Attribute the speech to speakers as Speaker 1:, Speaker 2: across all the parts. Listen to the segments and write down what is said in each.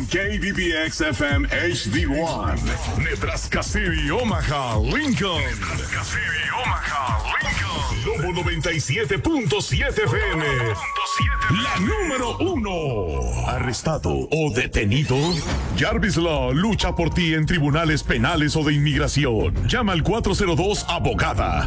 Speaker 1: KBBX FM HD1, Nebraska City, Omaha, Lincoln. Nebraska City, Omaha, Lincoln. Lobo 97.7 FM. La número 1. Arrestado o detenido. Jarvis Law lucha por ti en tribunales penales o de inmigración. Llama al 402-ABOGADA.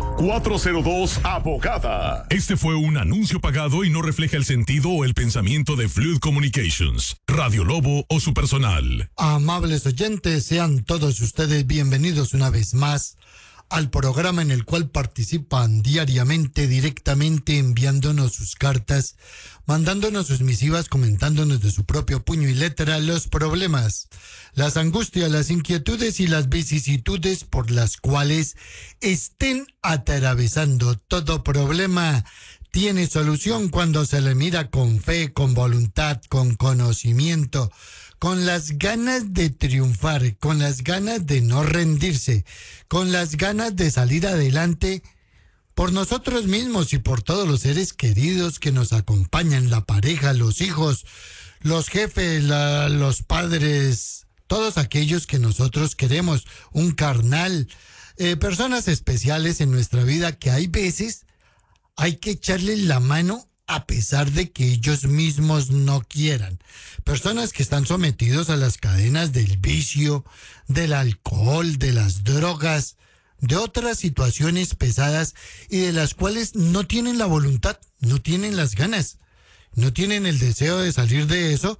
Speaker 1: 402-ABOGADA. Este fue un anuncio pagado y no refleja el sentido o el pensamiento de Fluid Communications, Radio Lobo o su personal.
Speaker 2: Amables oyentes, sean todos ustedes bienvenidos una vez más al programa en el cual participan diariamente, directamente, enviándonos sus cartas, mandándonos sus misivas, comentándonos de su propio puño y letra los problemas, las angustias, las inquietudes y las vicisitudes por las cuales estén atravesando. Todo problema tiene solución cuando se le mira con fe, con voluntad, con conocimiento, con las ganas de triunfar, con las ganas de no rendirse, con las ganas de salir adelante por nosotros mismos y por todos los seres queridos que nos acompañan, la pareja, los hijos, los jefes, los padres, todos aquellos que nosotros queremos, un carnal, personas especiales en nuestra vida que hay veces hay que echarles la mano a pesar de que ellos mismos no quieran. Personas que están sometidos a las cadenas del vicio, del alcohol, de las drogas, de otras situaciones pesadas y de las cuales no tienen la voluntad, no tienen las ganas, no tienen el deseo de salir de eso.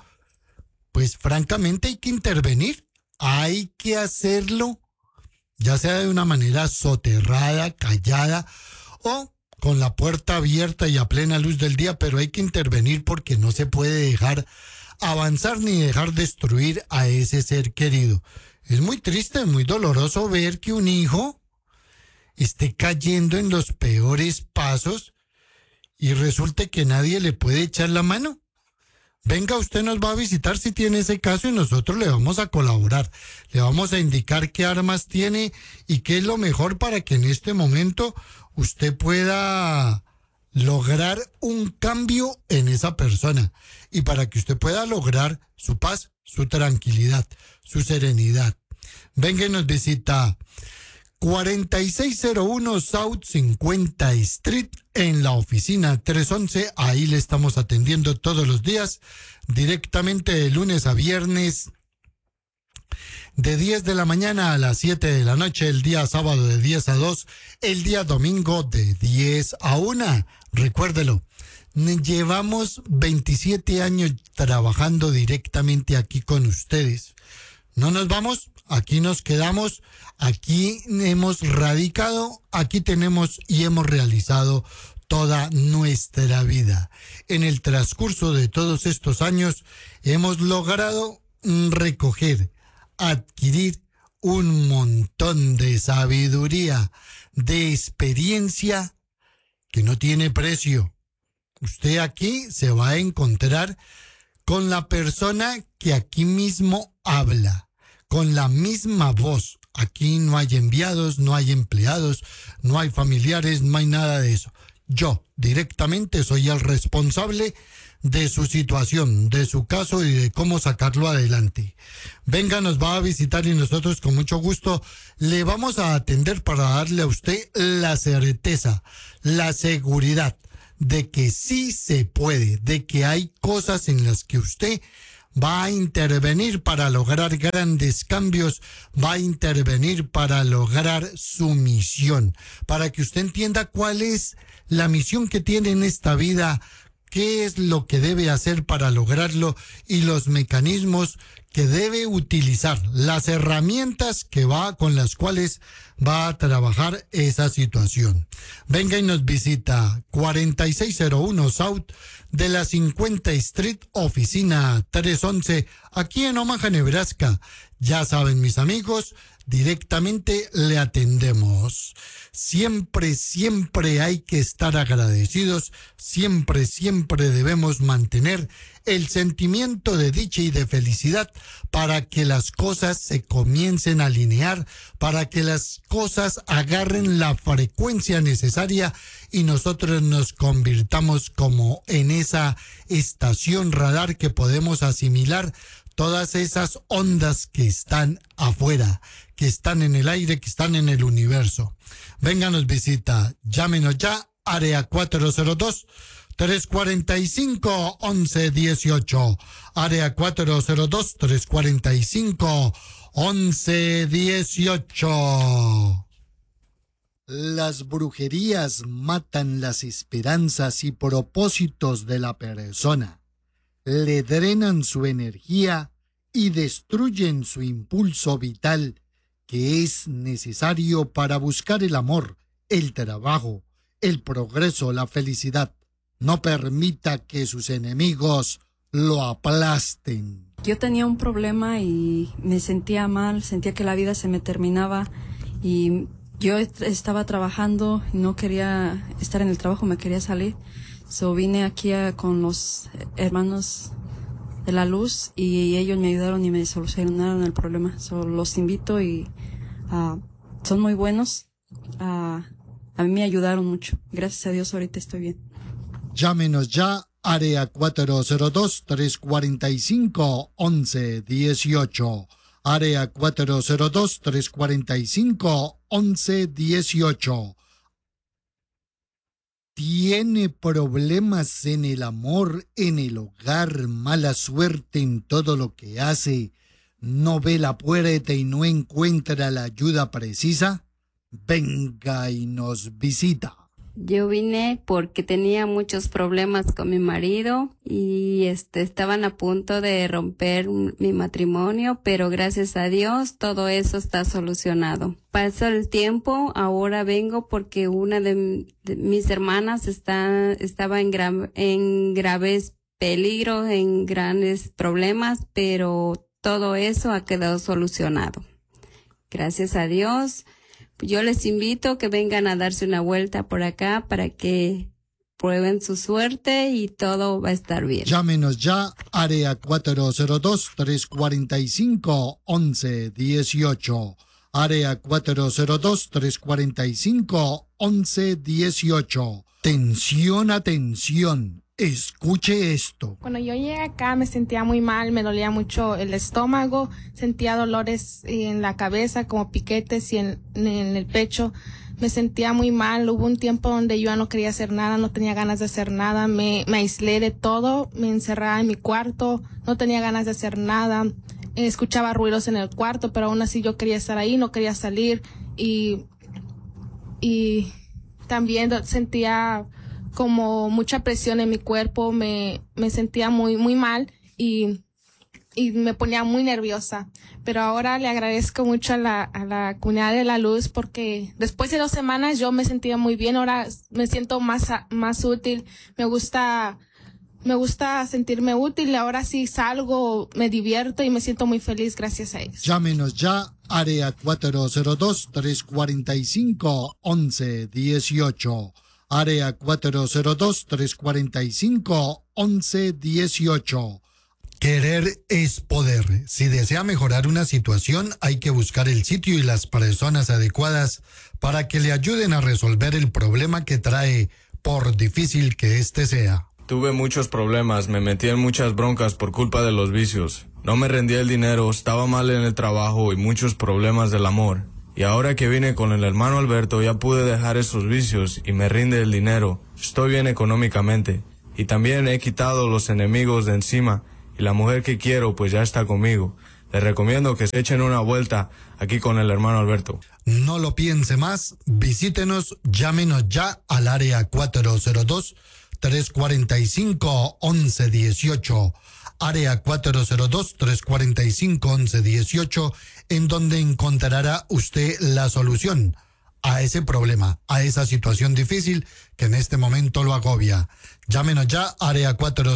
Speaker 2: Pues francamente hay que intervenir, hay que hacerlo, ya sea de una manera soterrada, callada o con la puerta abierta y a plena luz del día, pero hay que intervenir porque no se puede dejar avanzar ni dejar destruir a ese ser querido. Es muy triste, muy doloroso ver que un hijo esté cayendo en los peores pasos y resulte que nadie le puede echar la mano. Venga, usted nos va a visitar si tiene ese caso y nosotros le vamos a colaborar. Le vamos a indicar qué armas tiene y qué es lo mejor para que en este momento usted pueda lograr un cambio en esa persona y para que usted pueda lograr su paz, su tranquilidad, su serenidad. Venga y nos visita 4601 South 50 Street en la oficina 311. Ahí le estamos atendiendo todos los días, directamente de lunes a viernes, de 10 de la mañana a las 7 de la noche, el día sábado de 10 a 2, el día domingo de 10 a 1. Recuérdelo, llevamos 27 años trabajando directamente aquí con ustedes. No nos vamos, aquí nos quedamos, aquí hemos radicado, aquí tenemos y hemos realizado toda nuestra vida. En el transcurso de todos estos años hemos logrado recoger, adquirir un montón de sabiduría, de experiencia que no tiene precio. Usted aquí se va a encontrar con la persona que aquí mismo habla, con la misma voz. Aquí no hay enviados, no hay empleados, no hay familiares, no hay nada de eso. Yo directamente soy el responsable de su situación, de su caso y de cómo sacarlo adelante. Venga, nos va a visitar y nosotros con mucho gusto le vamos a atender para darle a usted la certeza, la seguridad de que sí se puede, de que hay cosas en las que usted va a intervenir para lograr grandes cambios, va a intervenir para lograr su misión, para que usted entienda cuál es la misión que tiene en esta vida, qué es lo que debe hacer para lograrlo y los mecanismos que debe utilizar, las herramientas con las cuales va a trabajar esa situación. Venga y nos visita 4601 South de la 50 Street, oficina 311, aquí en Omaha, Nebraska. Ya saben, mis amigos, directamente le atendemos. Siempre, siempre hay que estar agradecidos, siempre, siempre debemos mantener el sentimiento de dicha y de felicidad para que las cosas se comiencen a alinear, para que las cosas agarren la frecuencia necesaria y nosotros nos convirtamos como en esa estación radar que podemos asimilar todas esas ondas que están afuera, que están en el aire, que están en el universo. Venga, nos visita, llámenos ya, área 402-345-1118, área 402-345-1118. Las brujerías matan las esperanzas y propósitos de la persona, le drenan su energía y destruyen su impulso vital que es necesario para buscar el amor, el trabajo, el progreso, la felicidad. No permita que sus enemigos lo aplasten.
Speaker 3: Yo tenía un problema y me sentía mal, sentía que la vida se me terminaba y yo estaba trabajando, no quería estar en el trabajo, me quería salir. So vine aquí con los hermanos de la luz y ellos me ayudaron y me solucionaron el problema. So los invito y son muy buenos. A mí me ayudaron mucho. Gracias a Dios ahorita estoy bien.
Speaker 2: Llámenos ya, área 402-345-1118. Área 402-345-1118. ¿Tiene problemas en el amor, en el hogar, mala suerte en todo lo que hace? ¿No ve la puerta y no encuentra la ayuda precisa? Venga y nos visita.
Speaker 4: Yo vine porque tenía muchos problemas con mi marido y estaban a punto de romper mi matrimonio, pero gracias a Dios todo eso está solucionado. Pasó el tiempo, ahora vengo porque una de mis hermanas estaba en graves peligros, en grandes problemas, pero todo eso ha quedado solucionado. Gracias a Dios. Yo les invito que vengan a darse una vuelta por acá para que prueben su suerte y todo va a estar bien.
Speaker 2: Llámenos ya, área 402-345-1118. Área 402-345-1118. Tensión, atención. Escuche esto.
Speaker 5: Cuando yo llegué acá me sentía muy mal, me dolía mucho el estómago, sentía dolores en la cabeza como piquetes y en el pecho. Me sentía muy mal, hubo un tiempo donde yo no quería hacer nada, no tenía ganas de hacer nada, me aislé de todo, me encerraba en mi cuarto, no tenía ganas de hacer nada, escuchaba ruidos en el cuarto, pero aún así yo quería estar ahí, no quería salir y también sentía como mucha presión en mi cuerpo, me sentía muy mal y me ponía muy nerviosa. Pero ahora le agradezco mucho a la comunidad de la luz porque después de 2 semanas yo me sentía muy bien, ahora me siento más útil, me gusta sentirme útil, ahora sí salgo, me divierto y me siento muy feliz gracias a ellos.
Speaker 2: Llámenos ya, área 402-345-1118. Área 402-345-1118. Querer es poder. Si desea mejorar una situación, hay que buscar el sitio y las personas adecuadas para que le ayuden a resolver el problema que trae, por difícil que éste sea.
Speaker 6: Tuve muchos problemas, me metí en muchas broncas por culpa de los vicios. No me rendía el dinero, estaba mal en el trabajo y muchos problemas del amor. Y ahora que vine con el hermano Alberto ya pude dejar esos vicios y me rinde el dinero. Estoy bien económicamente. Y también he quitado los enemigos de encima y la mujer que quiero pues ya está conmigo. Les recomiendo que se echen una vuelta aquí con el hermano Alberto.
Speaker 2: No lo piense más, visítenos, llámenos ya al área 402-345-1118. Área 402-345-1118, en donde encontrará usted la solución a ese problema, a esa situación difícil que en este momento lo agobia. Llámenos ya, área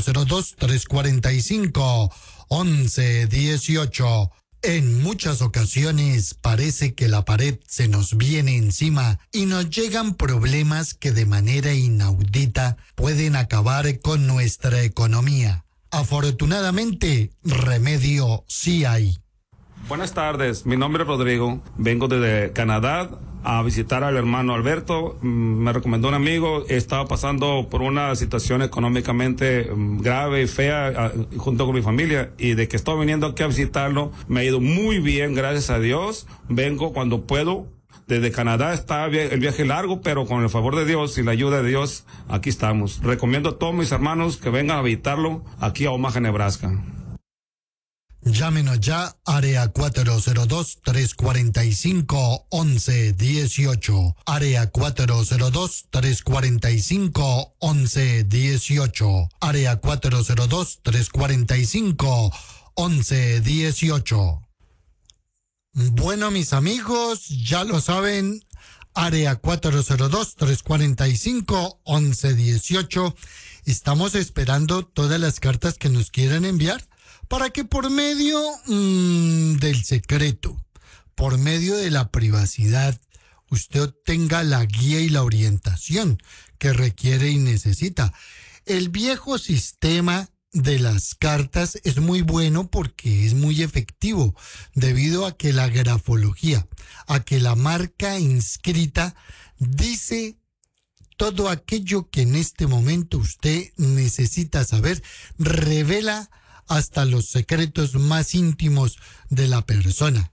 Speaker 2: 402-345-1118. En muchas ocasiones parece que la pared se nos viene encima y nos llegan problemas que de manera inaudita pueden acabar con nuestra economía. Afortunadamente, remedio sí hay.
Speaker 7: Buenas tardes, mi nombre es Rodrigo, vengo desde Canadá a visitar al hermano Alberto. Me recomendó un amigo, estaba pasando por una situación económicamente grave y fea junto con mi familia, y de que estoy viniendo aquí a visitarlo, me ha ido muy bien, gracias a Dios. Vengo cuando puedo. Desde Canadá está el viaje largo, pero con el favor de Dios y la ayuda de Dios, aquí estamos. Recomiendo a todos mis hermanos que vengan a visitarlo aquí a Omaha, Nebraska.
Speaker 2: Llámenos ya, área 402-345-1118. Área 402-345-1118. Área 402-345-1118. Bueno, mis amigos, ya lo saben, área 402-345-1118. Estamos esperando todas las cartas que nos quieran enviar para que por medio del secreto, por medio de la privacidad, usted obtenga la guía y la orientación que requiere y necesita. El viejo sistema de las cartas es muy bueno porque es muy efectivo, debido a que la grafología, a que la marca inscrita dice todo aquello que en este momento usted necesita saber, revela hasta los secretos más íntimos de la persona.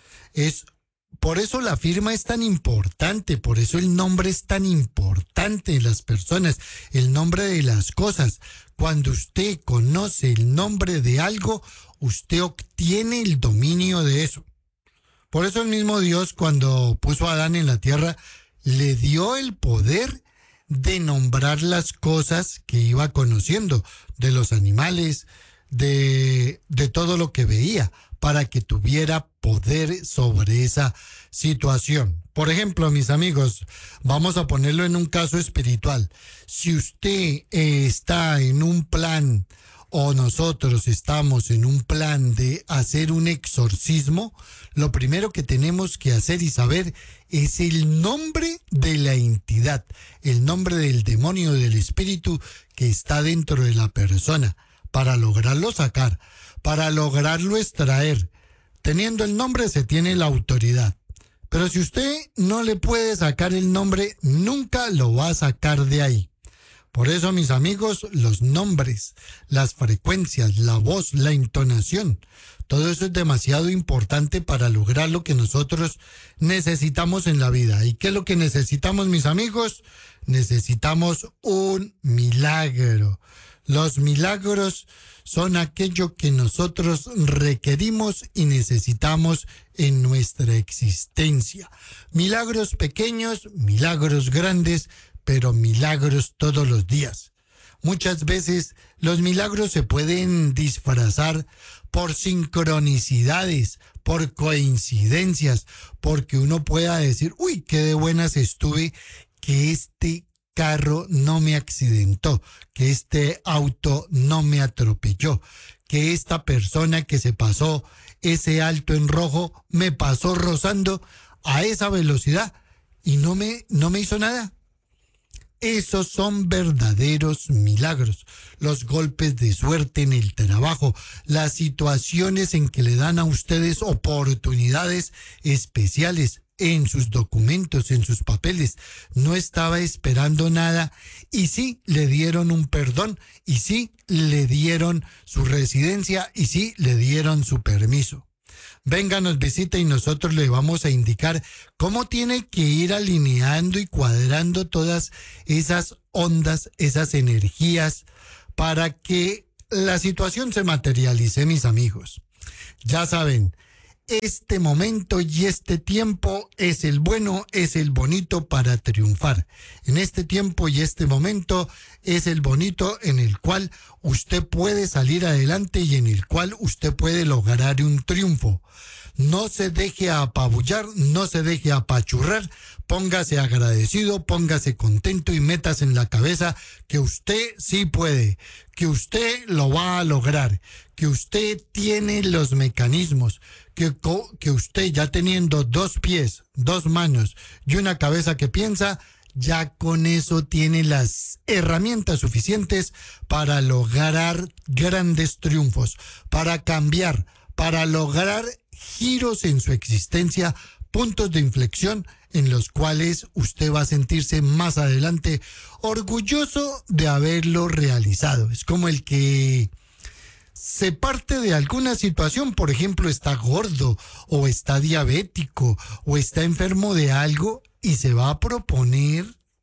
Speaker 2: Por eso la firma es tan importante, por eso el nombre es tan importante en las personas, el nombre de las cosas. Cuando usted conoce el nombre de algo, usted obtiene el dominio de eso. Por eso el mismo Dios, cuando puso a Adán en la tierra, le dio el poder de nombrar las cosas que iba conociendo, de los animales, de todo lo que veía, para que tuviera poder sobre esa situación. Por ejemplo, mis amigos, vamos a ponerlo en un caso espiritual. Si usted está en un plan, o nosotros estamos en un plan de hacer un exorcismo, lo primero que tenemos que hacer y saber es el nombre de la entidad, el nombre del demonio, del espíritu que está dentro de la persona, para lograrlo sacar, para lograrlo extraer. Teniendo el nombre se tiene la autoridad. Pero si usted no le puede sacar el nombre, nunca lo va a sacar de ahí. Por eso, mis amigos, los nombres, las frecuencias, la voz, la entonación, todo eso es demasiado importante para lograr lo que nosotros necesitamos en la vida. ¿Y qué es lo que necesitamos, mis amigos? Necesitamos un milagro. Los milagros son aquello que nosotros requerimos y necesitamos en nuestra existencia. Milagros pequeños, milagros grandes, pero milagros todos los días. Muchas veces los milagros se pueden disfrazar por sincronicidades, por coincidencias, porque uno pueda decir, uy, qué de buenas estuve, que este carro no me accidentó, que este auto no me atropelló, que esta persona que se pasó ese alto en rojo me pasó rozando a esa velocidad y no me hizo nada. Esos son verdaderos milagros. Los golpes de suerte en el trabajo, las situaciones en que le dan a ustedes oportunidades especiales en sus documentos, en sus papeles. No estaba esperando nada y sí le dieron un perdón y sí le dieron su residencia y sí le dieron su permiso. Venga, nos visita y nosotros le vamos a indicar cómo tiene que ir alineando y cuadrando todas esas ondas, esas energías, para que la situación se materialice, mis amigos. Ya saben, este momento y este tiempo es el bueno, es el bonito para triunfar. En este tiempo y este momento es el bonito en el cual usted puede salir adelante y en el cual usted puede lograr un triunfo. No se deje apabullar, no se deje apachurrar, póngase agradecido, póngase contento y métase en la cabeza que usted sí puede, que usted lo va a lograr, que usted tiene los mecanismos, que usted ya teniendo 2 pies, 2 manos y una cabeza que piensa, ya con eso tiene las herramientas suficientes para lograr grandes triunfos, para cambiar, para lograr giros en su existencia puntos de inflexión en los cuales usted va a sentirse más adelante orgulloso de haberlo realizado. Es como el que se parte de alguna situación, por ejemplo, está gordo o está diabético o está enfermo de algo y se va a proponer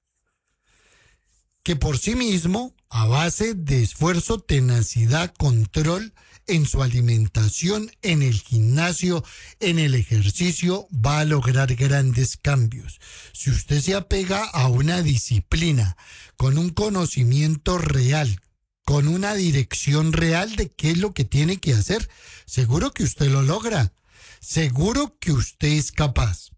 Speaker 2: que por sí mismo, a base de esfuerzo, tenacidad, control en su alimentación, en el gimnasio, en el ejercicio, va a lograr grandes cambios. Si usted se apega a una disciplina, con un conocimiento real, con una dirección real de qué es lo que tiene que hacer, seguro que usted lo logra. Seguro que usted es capaz.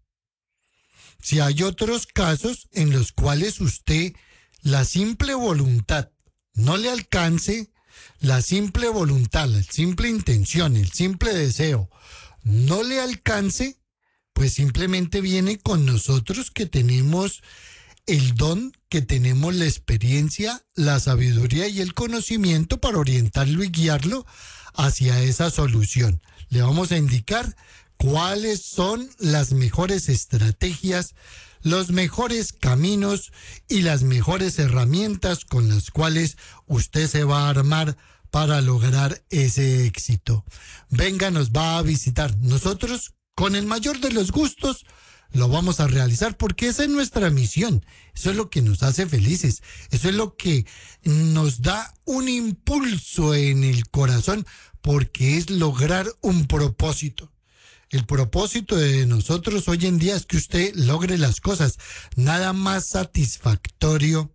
Speaker 2: Si hay otros casos en los cuales usted, la simple voluntad no le alcance, la simple voluntad, la simple intención, el simple deseo no le alcance, pues simplemente viene con nosotros que tenemos el don, que tenemos la experiencia, la sabiduría y el conocimiento para orientarlo y guiarlo hacia esa solución. Le vamos a indicar cuáles son las mejores estrategias, los mejores caminos y las mejores herramientas con las cuales usted se va a armar para lograr ese éxito. Venga, nos va a visitar. Nosotros, con el mayor de los gustos, lo vamos a realizar porque esa es nuestra misión. Eso es lo que nos hace felices. Eso es lo que nos da un impulso en el corazón porque es lograr un propósito. El propósito de nosotros hoy en día es que usted logre las cosas. Nada más satisfactorio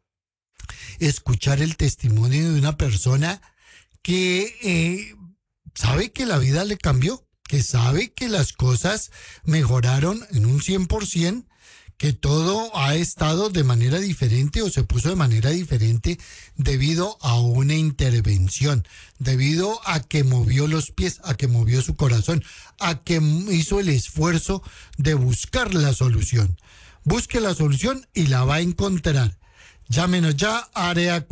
Speaker 2: escuchar el testimonio de una persona que sabe que la vida le cambió, que sabe que las cosas mejoraron en un 100%, que todo ha estado de manera diferente o se puso de manera diferente debido a una intervención, debido a que movió los pies, a que movió su corazón, a que hizo el esfuerzo de buscar la solución. Busque la solución y la va a encontrar. Llámenos ya, área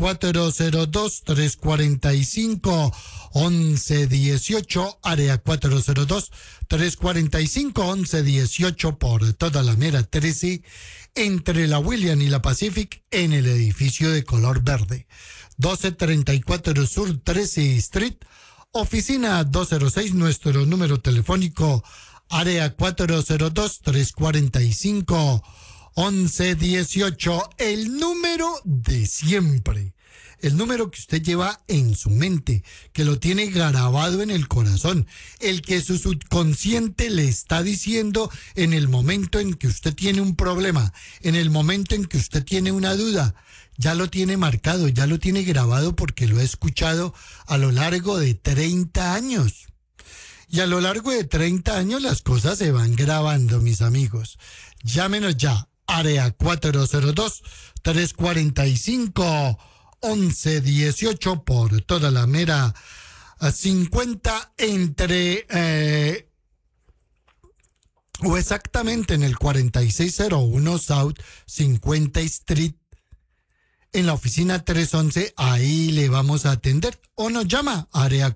Speaker 2: 402-345-1118, área 402-345-1118 por toda la mera 13, entre la William y la Pacific, en el edificio de color verde. 1234 Sur 13 Street, oficina 206, nuestro número telefónico, área 402-345-1118, el número de siempre, el número que usted lleva en su mente, que lo tiene grabado en el corazón, el que su subconsciente le está diciendo en el momento en que usted tiene un problema, en el momento en que usted tiene una duda, ya lo tiene marcado, ya lo tiene grabado porque lo ha escuchado a lo largo de 30 años. Y a lo largo de 30 años las cosas se van grabando, mis amigos. Llámenos ya. Área 402-345-1118 por toda la mera 50 entre o exactamente en el 4601 South 50 Street en la oficina 311, ahí le vamos a atender. O nos llama, área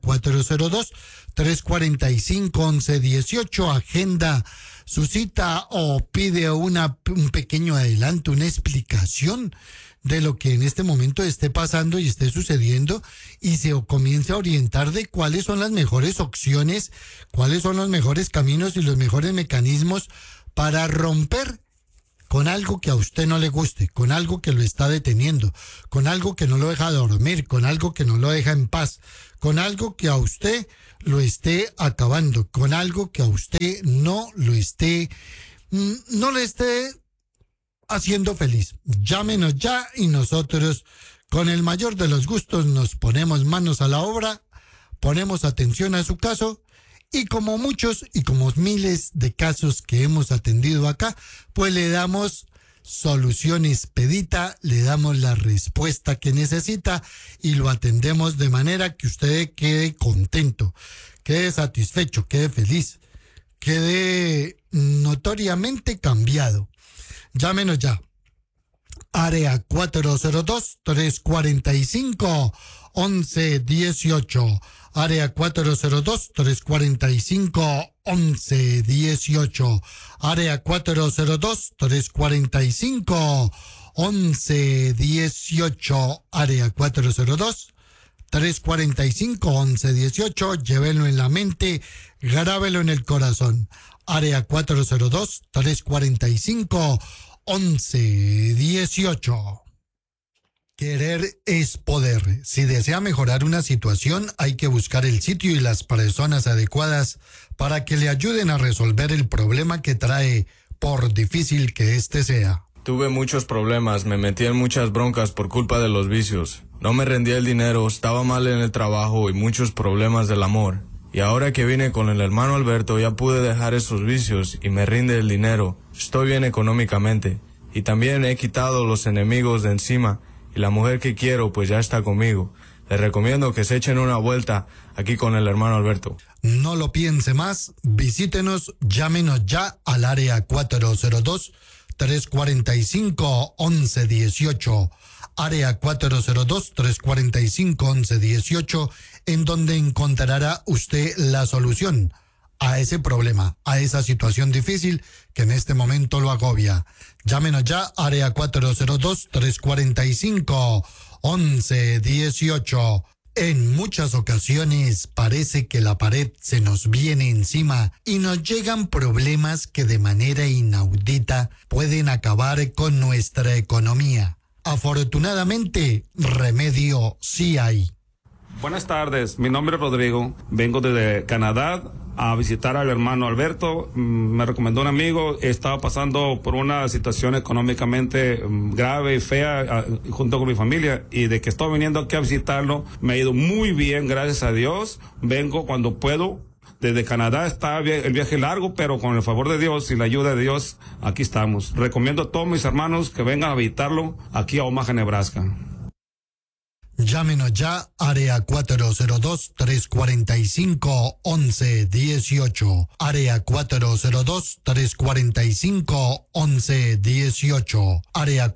Speaker 2: 402-345-1118, agenda su cita o pide un pequeño adelanto, una explicación de lo que en este momento esté pasando y esté sucediendo y se comience a orientar de cuáles son las mejores opciones, cuáles son los mejores caminos y los mejores mecanismos para romper con algo que a usted no le guste, con algo que lo está deteniendo, con algo que no lo deja dormir, con algo que no lo deja en paz, con algo que a usted lo esté acabando, con algo que a usted no le esté haciendo feliz. Llámenos ya y nosotros con el mayor de los gustos nos ponemos manos a la obra, ponemos atención a su caso. Y como muchos y como miles de casos que hemos atendido acá, pues le damos solución expedita, le damos la respuesta que necesita y lo atendemos de manera que usted quede contento, quede satisfecho, quede feliz, quede notoriamente cambiado. Llámenos ya. área 402-345-1118. Área 402-345-1118. Área 402-345-1118. Área 402-345-1118. Llévenlo en la mente, grábelo en el corazón. Área 402-345-1118. Querer es poder. Si desea mejorar una situación, hay que buscar el sitio y las personas adecuadas para que le ayuden a resolver el problema que trae, por difícil que éste sea.
Speaker 6: Tuve muchos problemas, me metí en muchas broncas por culpa de los vicios. No me rendía el dinero, estaba mal en el trabajo y muchos problemas del amor. Y ahora que vine con el hermano Alberto ya pude dejar esos vicios y me rinde el dinero. Estoy bien económicamente. Y también he quitado los enemigos de encima. Y la mujer que quiero pues ya está conmigo. Les recomiendo que se echen una vuelta aquí con el hermano Alberto.
Speaker 2: No lo piense más, visítenos, llámenos ya al área 402-345-1118. Área 402-345-1118, en donde encontrará usted la solución a ese problema, a esa situación difícil que en este momento lo agobia. Llámenos ya, área 402-345-1118. En muchas ocasiones parece que la pared se nos viene encima y nos llegan problemas que de manera inaudita pueden acabar con nuestra economía. Afortunadamente, remedio sí hay.
Speaker 7: Buenas tardes, mi nombre es Rodrigo, vengo desde Canadá a visitar al hermano Alberto. Me recomendó un amigo, estaba pasando por una situación económicamente grave y fea junto con mi familia, y de que estoy viniendo aquí a visitarlo me ha ido muy bien, gracias a Dios. Vengo cuando puedo. Desde Canadá está el viaje largo, pero con el favor de Dios y la ayuda de Dios, aquí estamos. Recomiendo a todos mis hermanos que vengan a visitarlo aquí a Omaha, Nebraska.
Speaker 2: Llámenos ya, área 402-345-1118. Área 402-345-1118. Área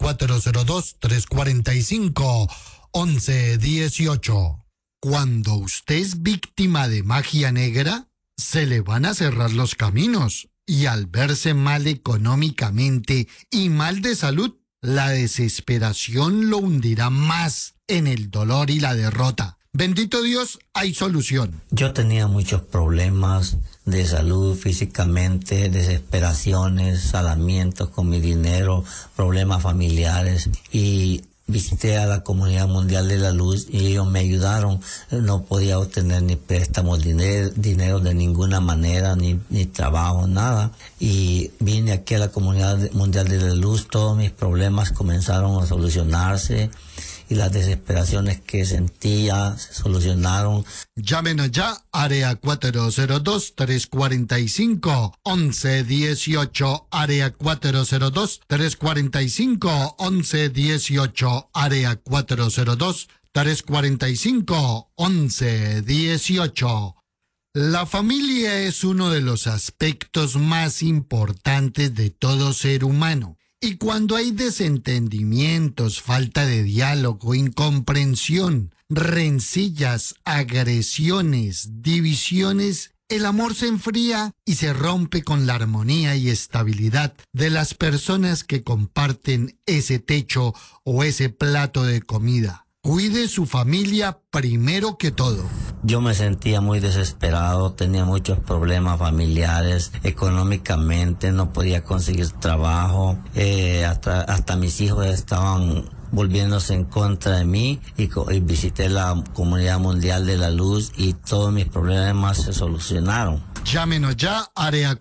Speaker 2: 402-345-1118. Cuando usted es víctima de magia negra, se le van a cerrar los caminos. Y al verse mal económicamente y mal de salud, la desesperación lo hundirá más en el dolor y la derrota. Bendito Dios, hay solución.
Speaker 8: Yo tenía muchos problemas de salud físicamente, desesperaciones, salamientos con mi dinero, problemas familiares, y visité a la Comunidad Mundial de la Luz y ellos me ayudaron. No podía obtener ni préstamos, dinero de ninguna manera, ni trabajo, nada. Y vine aquí a la Comunidad Mundial de la Luz, todos mis problemas comenzaron a solucionarse y las desesperaciones que sentía se solucionaron.
Speaker 2: Llámenos ya, área 402-345-1118, área 402-345-1118, área 402-345-1118. La familia es uno de los aspectos más importantes de todo ser humano. Y cuando hay desentendimientos, falta de diálogo, incomprensión, rencillas, agresiones, divisiones, el amor se enfría y se rompe con la armonía y estabilidad de las personas que comparten ese techo o ese plato de comida. Cuide su familia primero que todo.
Speaker 8: Yo me sentía muy desesperado, tenía muchos problemas familiares, económicamente no podía conseguir trabajo, hasta mis hijos estaban volviéndose en contra de mí, y visité la Comunidad Mundial de la Luz y todos mis problemas se solucionaron.
Speaker 2: Llámenos ya, área